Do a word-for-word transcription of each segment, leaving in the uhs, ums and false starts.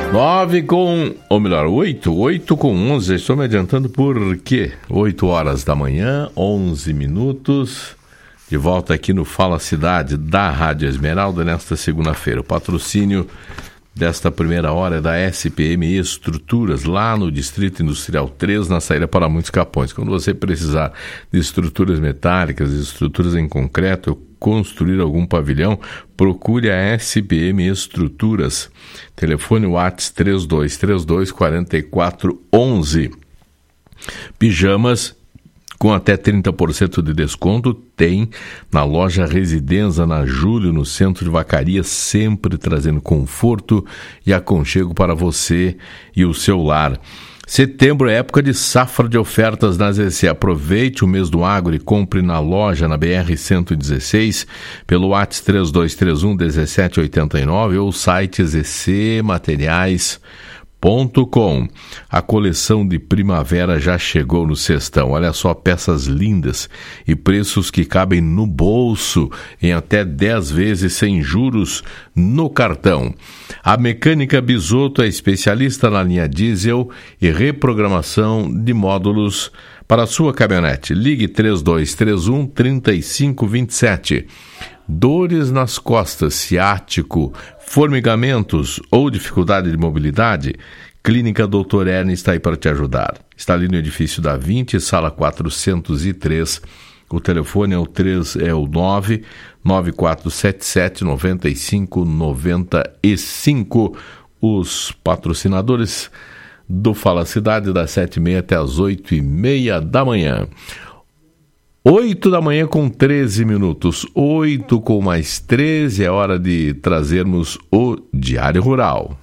nove com, ou melhor, oito, oito com onze, estou me adiantando por quê? oito horas da manhã, onze minutos, de volta aqui no Fala Cidade da Rádio Esmeralda nesta segunda-feira. O patrocínio desta primeira hora é da S P M Estruturas, lá no Distrito Industrial três, na saída para Muitos Capões. Quando você precisar de estruturas metálicas, estruturas em concreto, construir algum pavilhão, procure a S P M Estruturas. Telefone WhatsApp três dois três dois, quatro quatro um um. Pijamas com até trinta por cento de desconto tem na loja Residência, na Júlio, no centro de Vacaria, sempre trazendo conforto e aconchego para você e o seu lar. Setembro é época de safra de ofertas na Z C. Aproveite o mês do agro e compre na loja, na B R cento e dezesseis, pelo WhatsApp três dois três um, um sete oito nove ou site z c materiais ponto com. A coleção de primavera já chegou no cestão. Olha só, peças lindas e preços que cabem no bolso em até dez vezes sem juros no cartão. A Mecânica Bisotto é especialista na linha diesel e reprogramação de módulos para a sua caminhonete. Ligue três dois três um, três cinco dois sete. Dores nas costas, ciático, formigamentos ou dificuldade de mobilidade? Clínica doutor Ernie está aí para te ajudar. Está ali no edifício da vinte, sala quatrocentos e três. O telefone é o, três, é o nove nove quatro sete sete, nove cinco nove cinco. Os patrocinadores do Fala Cidade, das sete e meia até as oito e meia da manhã. oito da manhã com treze minutos, oito com mais treze, é hora de trazermos o Diário Rural.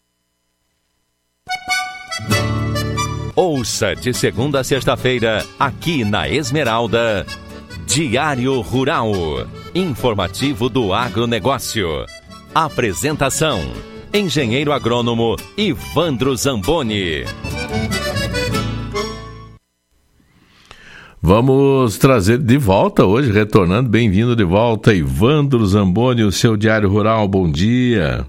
Ouça de segunda a sexta-feira, aqui na Esmeralda, Diário Rural, informativo do agronegócio. Apresentação, engenheiro agrônomo Ivandro Zamboni. Vamos trazer de volta hoje, retornando, bem-vindo de volta, Ivandro Zamboni, o seu Diário Rural, bom dia.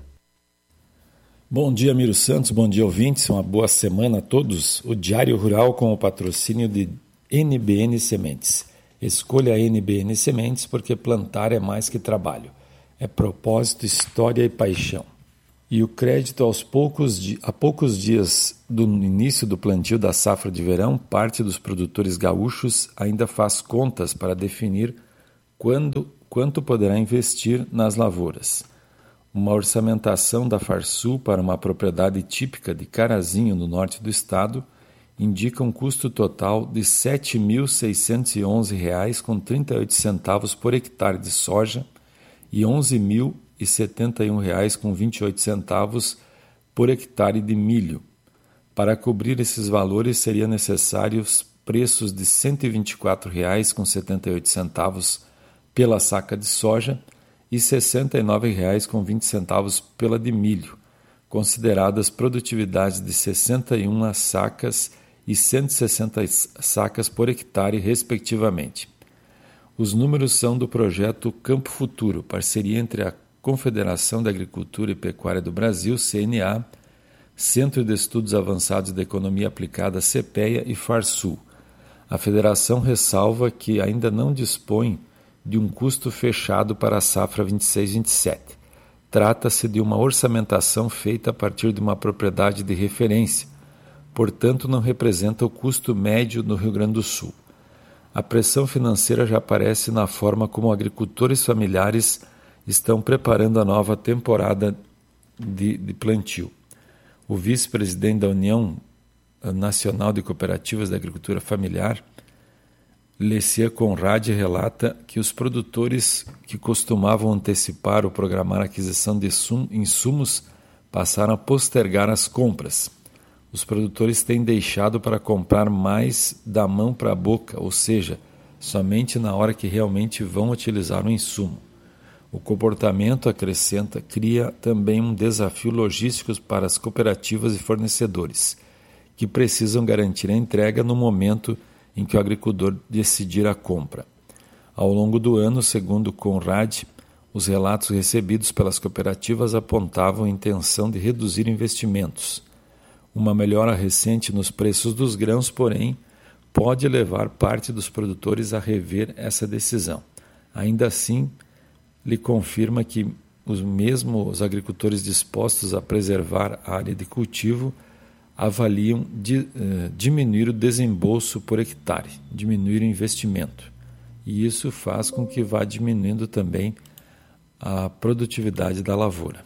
Bom dia, Miro Santos, bom dia, ouvintes, uma boa semana a todos. O Diário Rural com o patrocínio de N B N Sementes. Escolha a N B N Sementes porque plantar é mais que trabalho, é propósito, história e paixão. E o crédito aos poucos, a poucos dias do início do plantio da safra de verão, parte dos produtores gaúchos ainda faz contas para definir quando, quanto poderá investir nas lavouras. Uma orçamentação da Farsul para uma propriedade típica de Carazinho, no norte do estado, indica um custo total de sete mil seiscentos e onze reais com trinta e oito centavos por hectare de soja e onze mil e setenta e um reais com vinte e oito centavos por hectare de milho. Para cobrir esses valores seria necessários preços de cento e vinte e quatro reais com setenta e oito centavos pela saca de soja e sessenta e nove reais com vinte centavos pela de milho, consideradas produtividades de sessenta e uma sacas e cento e sessenta sacas por hectare, respectivamente. Os números são do projeto Campo Futuro, parceria entre a Confederação da Agricultura e Pecuária do Brasil, C N A, Centro de Estudos Avançados da Economia Aplicada, CEPEA e Farsul. A federação ressalva que ainda não dispõe de um custo fechado para a safra vinte e seis vinte e sete. Trata-se de uma orçamentação feita a partir de uma propriedade de referência, portanto não representa o custo médio no Rio Grande do Sul. A pressão financeira já aparece na forma como agricultores familiares estão preparando a nova temporada de, de plantio. O vice-presidente da União Nacional de Cooperativas da Agricultura Familiar, Lecier Conrad, relata que os produtores que costumavam antecipar ou programar a aquisição de insumos passaram a postergar as compras. Os produtores têm deixado para comprar mais da mão para a boca, ou seja, somente na hora que realmente vão utilizar o insumo. O comportamento, acrescenta, cria também um desafio logístico para as cooperativas e fornecedores, que precisam garantir a entrega no momento em que o agricultor decidir a compra. Ao longo do ano, segundo Conrad, os relatos recebidos pelas cooperativas apontavam a intenção de reduzir investimentos. Uma melhora recente nos preços dos grãos, porém, pode levar parte dos produtores a rever essa decisão. Ainda assim, lhe confirma que os mesmos agricultores dispostos a preservar a área de cultivo avaliam de, eh, diminuir o desembolso por hectare, diminuir o investimento. E isso faz com que vá diminuindo também a produtividade da lavoura.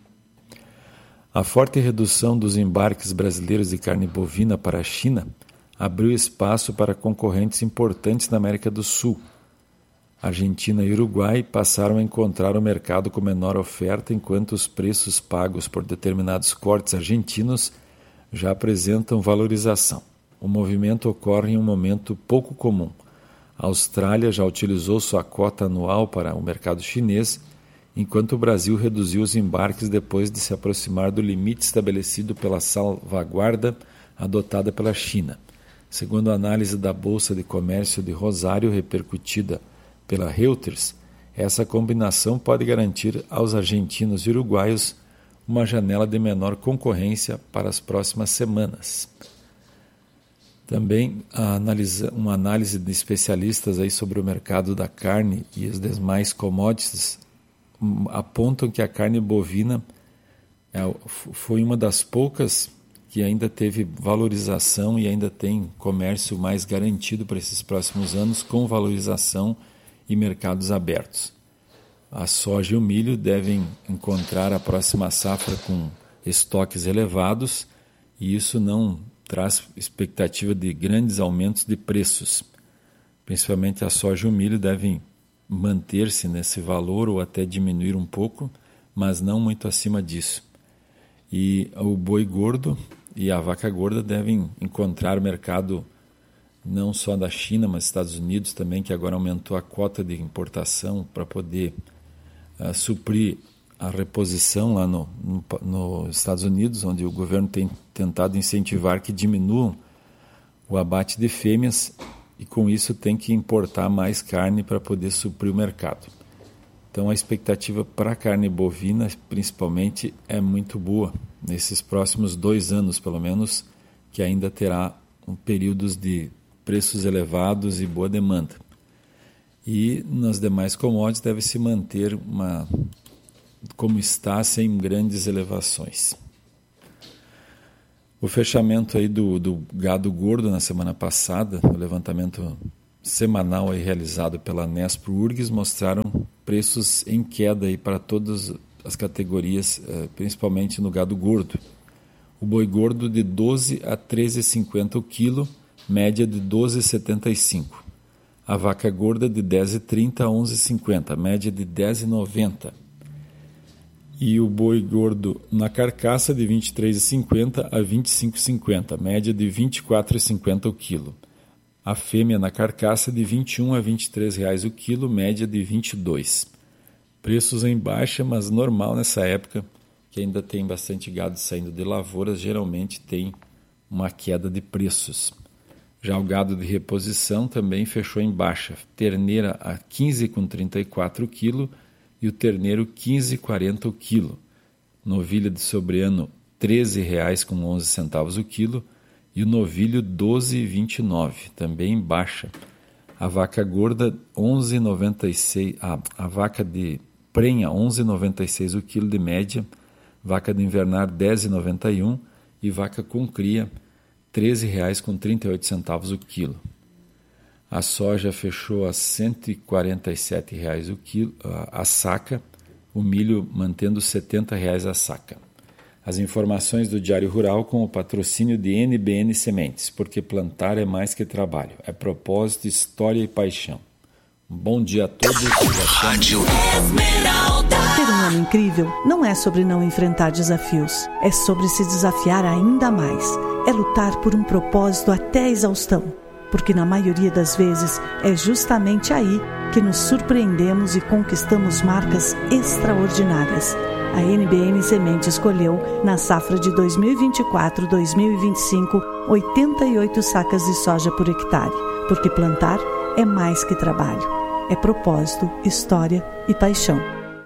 A forte redução dos embarques brasileiros de carne bovina para a China abriu espaço para concorrentes importantes na América do Sul. Argentina e Uruguai passaram a encontrar o mercado com menor oferta, enquanto os preços pagos por determinados cortes argentinos já apresentam valorização. O movimento ocorre em um momento pouco comum. A Austrália já utilizou sua cota anual para o mercado chinês, enquanto o Brasil reduziu os embarques depois de se aproximar do limite estabelecido pela salvaguarda adotada pela China. Segundo a análise da Bolsa de Comércio de Rosário, repercutida pela Reuters, essa combinação pode garantir aos argentinos e uruguaios uma janela de menor concorrência para as próximas semanas. Também a analisa, uma análise de especialistas aí sobre o mercado da carne e os demais commodities apontam que a carne bovina é, foi uma das poucas que ainda teve valorização e ainda tem comércio mais garantido para esses próximos anos, com valorização e mercados abertos. A soja e o milho devem encontrar a próxima safra com estoques elevados, e isso não traz expectativa de grandes aumentos de preços. Principalmente a soja e o milho devem manter-se nesse valor ou até diminuir um pouco, mas não muito acima disso. E o boi gordo e a vaca gorda devem encontrar mercado não só da China, mas Estados Unidos também, que agora aumentou a cota de importação para poder uh, suprir a reposição lá no, no, nos Estados Unidos, onde o governo tem tentado incentivar que diminuam o abate de fêmeas, e com isso tem que importar mais carne para poder suprir o mercado. Então a expectativa para a carne bovina, principalmente, é muito boa. Nesses próximos dois anos, pelo menos, que ainda terá um períodos de preços elevados e boa demanda. E nas demais commodities deve se manter uma, como está, sem grandes elevações. O fechamento aí do, do gado gordo na semana passada, o levantamento semanal aí realizado pela Nespro-Urgs, mostraram preços em queda aí para todas as categorias, principalmente no gado gordo. O boi gordo de doze a treze reais e cinquenta centavos o quilo, média de doze reais e setenta e cinco centavos. A vaca gorda de dez reais e trinta centavos a onze reais e cinquenta centavos, média de dez reais e noventa centavos. E o boi gordo na carcaça de vinte e três reais e cinquenta centavos a vinte e cinco reais e cinquenta centavos, média de vinte e quatro reais e cinquenta centavos o quilo. A fêmea na carcaça de vinte e um a vinte e três reais o quilo, média de vinte e dois. Preços em baixa, mas normal nessa época, que ainda tem bastante gado saindo de lavouras, geralmente tem uma queda de preços. Já o gado de reposição também fechou em baixa. Terneira a quinze reais e trinta e quatro centavos o quilo e o terneiro quinze reais e quarenta centavos o quilo. Novilha de sobreano treze reais e onze centavos o quilo e o novilho doze reais e vinte e nove centavos, também em baixa. A vaca gorda onze reais e noventa e seis centavos, a, a vaca de prenha onze reais e noventa e seis centavos o quilo de média, vaca de invernar dez reais e noventa e um centavos e vaca com cria treze reais e trinta e oito centavos o quilo. A soja fechou a cento e quarenta e sete reais o quilo, a, a saca, o milho mantendo setenta reais a saca. As informações do Diário Rural com o patrocínio de N B N Sementes, porque plantar é mais que trabalho, é propósito, história e paixão. Um bom dia a todos. Rádio Esmeralda. Ter um ano incrível não é sobre não enfrentar desafios, é sobre se desafiar ainda mais, é lutar por um propósito até a exaustão, porque na maioria das vezes é justamente aí que nos surpreendemos e conquistamos marcas extraordinárias. A N B N Semente escolheu, na safra de dois mil e vinte e quatro a dois mil e vinte e cinco, oitenta e oito sacas de soja por hectare, porque plantar é mais que trabalho, é propósito, história e paixão.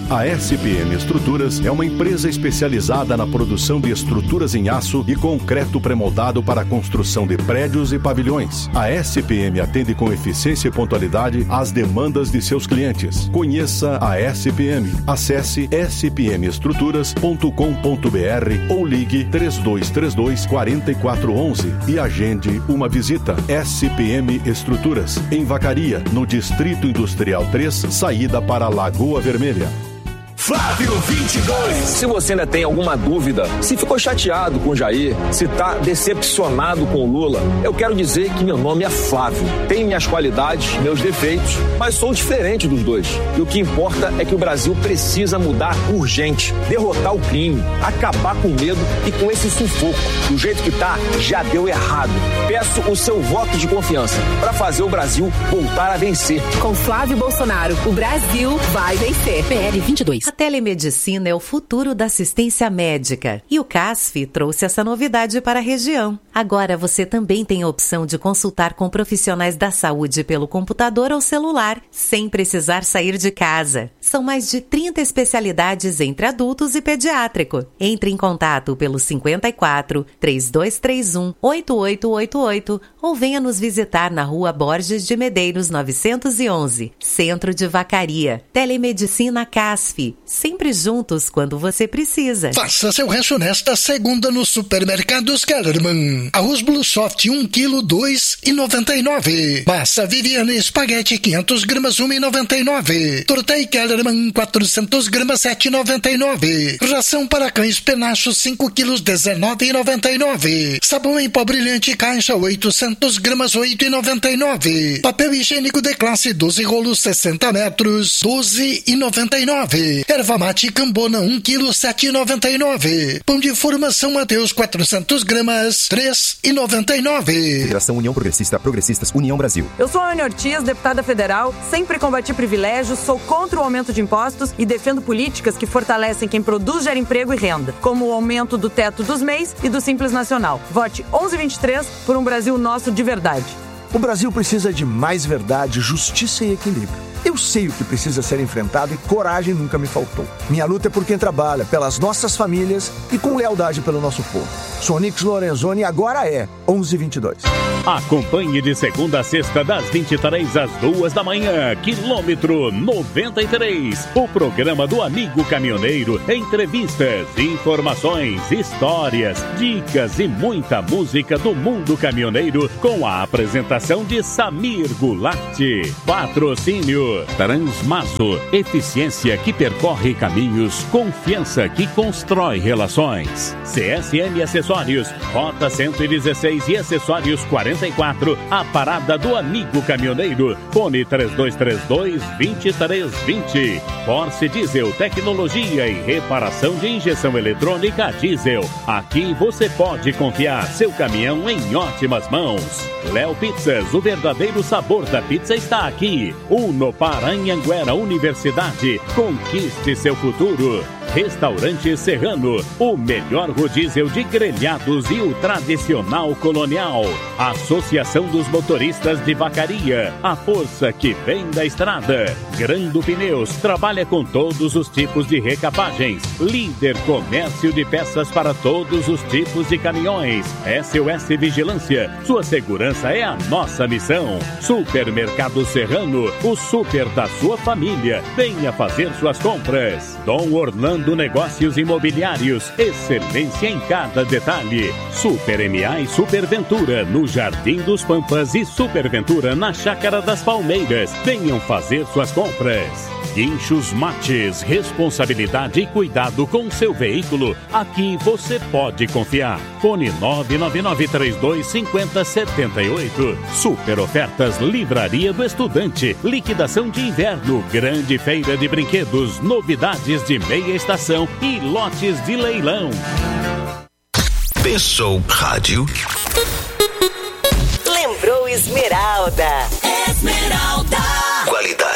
A S P M Estruturas é uma empresa especializada na produção de estruturas em aço e concreto pré-moldado para a construção de prédios e pavilhões. A S P M atende com eficiência e pontualidade às demandas de seus clientes. Conheça a S P M. Acesse s p m estruturas ponto com ponto b r ou ligue três dois três dois, quatro quatro um um e agende uma visita. S P M Estruturas, em Vacaria, no Distrito Industrial três, saída para Lagoa Vermelha. Flávio vinte e dois. Se você ainda tem alguma dúvida, se ficou chateado com o Jair, se está decepcionado com o Lula, eu quero dizer que meu nome é Flávio. Tenho minhas qualidades, meus defeitos, mas sou diferente dos dois. E o que importa é que o Brasil precisa mudar urgente, derrotar o crime, acabar com o medo e com esse sufoco. Do jeito que tá, já deu errado. Peço o seu voto de confiança para fazer o Brasil voltar a vencer. Com Flávio Bolsonaro, o Brasil vai vencer. P L vinte e dois. A telemedicina é o futuro da assistência médica e o CASF trouxe essa novidade para a região. Agora você também tem a opção de consultar com profissionais da saúde pelo computador ou celular, sem precisar sair de casa. São mais de trinta especialidades entre adultos e pediátrico. Entre em contato pelo cinquenta e quatro, três dois três um, oito oito oito oito ou venha nos visitar na Rua Borges de Medeiros novecentos e onze, Centro de Vacaria. Telemedicina CASF. Sempre juntos quando você precisa. Faça seu rancho nesta segunda nos supermercados Kellerman. Arroz Blue Soft um quilo, dois e noventa e nove. Massa Viviana Espaguete quinhentas gramas, um e noventa e nove. Tortei Kellerman quatrocentas gramas, sete e noventa e nove. Ração para cães Penacho cinco quilos, dezenove e noventa e nove. Sabão em pó brilhante caixa oitocentas gramas, oito e noventa e nove. Papel higiênico de classe doze rolos, sessenta metros, doze e noventa e nove. Erva mate Cambona um quilo, sete e noventa e nove. Pão de forma São Mateus quatrocentas gramas, três e noventa e nove. Federação União Progressista, Progressistas, União Brasil. Eu sou a Ana Ortiz, deputada federal, sempre combati privilégios, sou contra o aumento de impostos e defendo políticas que fortalecem quem produz, gera emprego e renda, como o aumento do teto dos M E Is e do Simples Nacional. Vote onze vinte e três por um Brasil nosso de verdade. O Brasil precisa de mais verdade, justiça e equilíbrio. Eu sei o que precisa ser enfrentado e coragem nunca me faltou. Minha luta é por quem trabalha, pelas nossas famílias e com lealdade pelo nosso povo. Sou Nix Lorenzoni e agora é onze vinte e dois. Acompanhe de segunda a sexta, das vinte e três às duas da manhã, quilômetro noventa e três. O programa do Amigo Caminhoneiro. Entrevistas, informações, histórias, dicas e muita música do mundo caminhoneiro com a apresentação de Samir Goulart. Patrocínio Transmaso, eficiência que percorre caminhos, confiança que constrói relações. C S M Acessórios, Rota cento e dezesseis e Acessórios quarenta e quatro, a parada do Amigo Caminhoneiro. Fone três dois três dois, dois três dois zero. Porsche Diesel, tecnologia e reparação de injeção eletrônica diesel. Aqui você pode confiar seu caminhão em ótimas mãos. Léo Pizzas, o verdadeiro sabor da pizza está aqui. Uno Paranhanguera Universidade, conquiste seu futuro. Restaurante Serrano, o melhor rodízio de grelhados e o tradicional colonial. Associação dos Motoristas de Vacaria, a força que vem da estrada. Grando Pneus, trabalha com todos os tipos de recapagens. Líder comércio de peças para todos os tipos de caminhões. S O S Vigilância, sua segurança é a nossa missão. Supermercado Serrano, o super da sua família. Venha fazer suas compras. Dom Orlando Negócios Imobiliários, excelência em cada detalhe. Super M A e Super Ventura no Jardim dos Pampas e Super Ventura na Chácara das Palmeiras. Venham fazer suas compras. Guinchos Mates, responsabilidade e cuidado com seu veículo. Aqui você pode confiar. Fone nove nove nove três dois cinco zero sete oito. Super ofertas Livraria do Estudante. Liquidação de inverno. Grande feira de brinquedos. Novidades de meia estação e lotes de leilão. Pensou rádio? Lembrou Esmeralda. Esmeralda. Qualidade.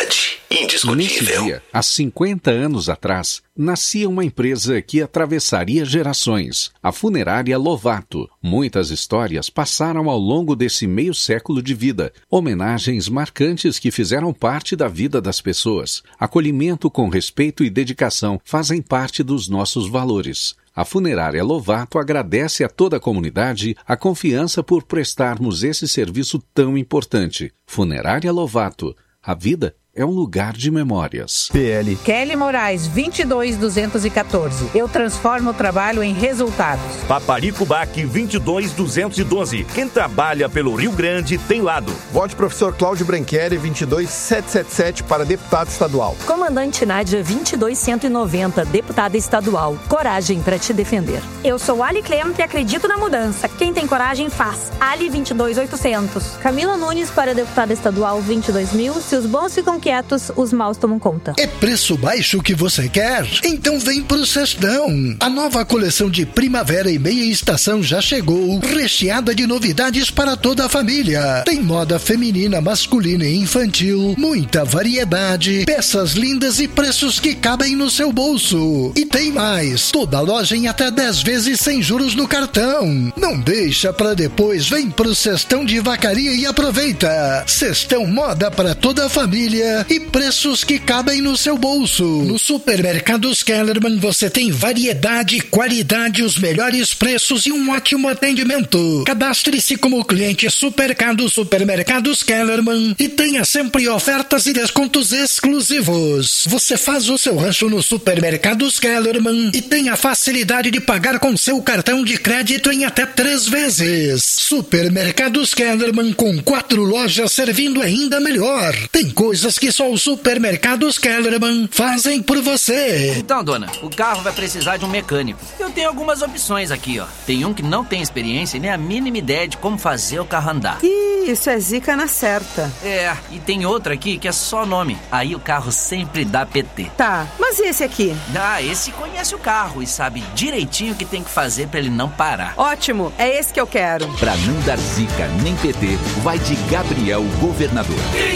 indiscutível. Nesse dia, há cinquenta anos atrás, nascia uma empresa que atravessaria gerações, a Funerária Lovato. Muitas histórias passaram ao longo desse meio século de vida, homenagens marcantes que fizeram parte da vida das pessoas. Acolhimento com respeito e dedicação fazem parte dos nossos valores. A Funerária Lovato agradece a toda a comunidade a confiança por prestarmos esse serviço tão importante. Funerária Lovato. A vida é um lugar de memórias. P L. Kelly Moraes, vinte e dois duzentos e quatorze. Eu transformo o trabalho em resultados. Paparico Bac, vinte e dois duzentos e doze. Quem trabalha pelo Rio Grande tem lado. Vote professor Cláudio Branchieri, vinte e dois setecentos e setenta e sete, para deputado estadual. Comandante Nádia, vinte e dois cento e noventa, deputada estadual. Coragem para te defender. Eu sou Ali Clemente e acredito na mudança. Quem tem coragem faz. Ali, vinte e dois oitocentos. Camila Nunes para deputada estadual, vinte e dois mil. Se os bons ficam quietos, os maus tomam conta. É preço baixo que você quer? Então vem pro Cestão. A nova coleção de primavera e meia estação já chegou, recheada de novidades para toda a família. Tem moda feminina, masculina e infantil, muita variedade, peças lindas e preços que cabem no seu bolso. E tem mais, toda loja em até dez vezes sem juros no cartão. Não deixa pra depois, vem pro Cestão de Vacaria e aproveita. Cestão moda para toda a família e preços que cabem no seu bolso. No Supermercados Kellerman você tem variedade, qualidade, os melhores preços e um ótimo atendimento. Cadastre-se como cliente Supercado Supermercados Kellerman e tenha sempre ofertas e descontos exclusivos. Você faz o seu rancho no Supermercados Kellerman e tem a facilidade de pagar com seu cartão de crédito em até três vezes. Supermercados Kellerman, com quatro lojas servindo ainda melhor. Tem coisas que só os Supermercados Kellerman fazem por você. Então, dona, o carro vai precisar de um mecânico. Eu tenho algumas opções aqui, ó. Tem um que não tem experiência e nem a mínima ideia de como fazer o carro andar. Ih, isso é zica na certa. É, e tem outro aqui que é só nome. Aí o carro sempre dá P T. Tá, mas e esse aqui? Ah, esse conhece o carro e sabe direitinho o que tem que fazer pra ele não parar. Ótimo, é esse que eu quero. Pra não dar zica nem P T, vai de Gabriel Governador.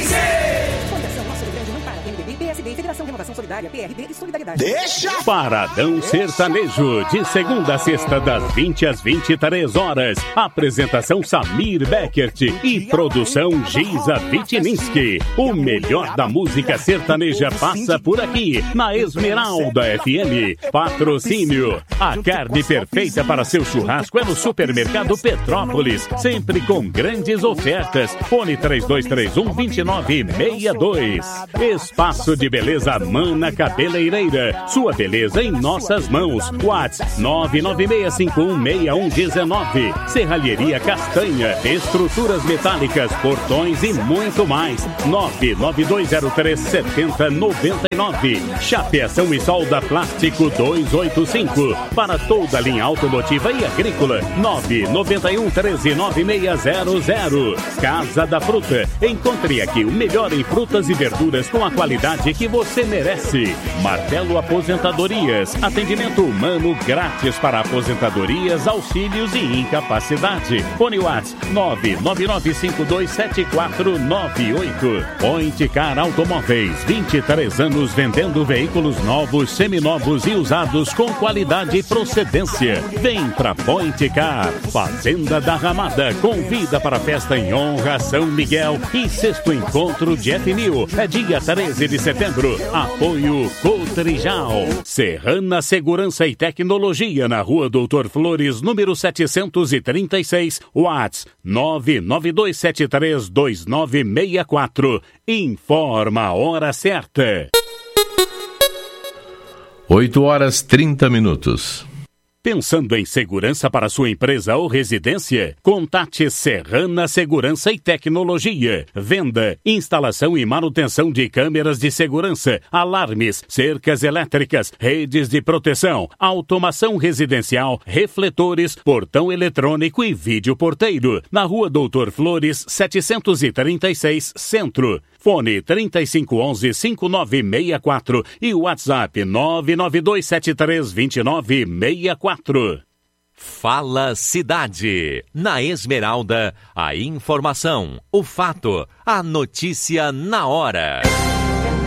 Federação Renovação Solidária, P R D e Solidariedade. Deixa! Paradão Sertanejo, de segunda a sexta, das vinte às vinte e três horas. Apresentação Samir Beckert e produção Giza Vitininski. O melhor da música sertaneja passa por aqui, na Esmeralda F M. Patrocínio. A carne perfeita para seu churrasco é no Supermercado Petrópolis, sempre com grandes ofertas. Fone três dois três um, dois nove seis dois. Espaço de beleza Mana Cabeleireira. Sua beleza em nossas mãos. WhatsApp nove nove seis cinco um seis um um nove. Serralheria Castanha. Estruturas metálicas, portões e muito mais. nove nove dois zero três sete zero nove nove. Chapeação e solda plástico duzentos e oitenta e cinco. Para toda a linha automotiva e agrícola. nove nove um um três nove seis zero zero. Casa da Fruta. Encontre aqui o melhor em frutas e verduras com a qualidade que você merece. Martelo Aposentadorias. Atendimento humano grátis para aposentadorias, auxílios e incapacidade. Fone WhatsApp nove nove nove cinco dois sete quatro nove oito. Point Car Automóveis. vinte e três anos vendendo veículos novos, seminovos e usados com qualidade e procedência. Vem pra Point Car. Fazenda da Ramada. Convida para a festa em honra a São Miguel e sexto encontro de F mil. É dia treze de setembro. Apoio Cotrijal. Serrana Segurança e Tecnologia, na Rua Doutor Flores, número setecentos e trinta e seis. WhatsApp nove nove dois sete três dois nove seis quatro. Informa a hora certa. oito horas e trinta minutos. Pensando em segurança para sua empresa ou residência? Contate Serrana Segurança e Tecnologia. Venda, instalação e manutenção de câmeras de segurança, alarmes, cercas elétricas, redes de proteção, automação residencial, refletores, portão eletrônico e vídeo porteiro. Na Rua Doutor Flores, setecentos e trinta e seis, Centro. Fone trinta e cinco onze, cinco nove seis quatro e WhatsApp nove nove dois sete três dois nove seis quatro. Fala Cidade. Na Esmeralda, a informação, o fato, a notícia na hora.